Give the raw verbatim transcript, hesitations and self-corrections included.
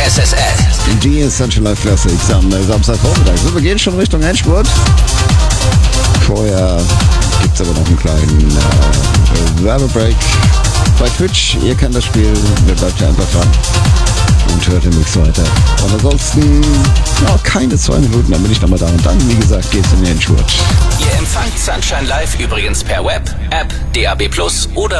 S S L. Die Essential Live Classics am Samstagvormittag. So, wir gehen schon Richtung Endspurt. Vorher gibt es aber noch einen kleinen äh, Werbebreak bei Twitch. Ihr kennt das Spiel, ihr bleibt ja einfach dran und hört den Mix weiter. Und ansonsten, ja, keine zwei Minuten, dann bin ich nochmal da. Und dann, wie gesagt, geht's in den Endspurt. Ihr empfangt Sunshine Live übrigens per Web, App, D A B plus oder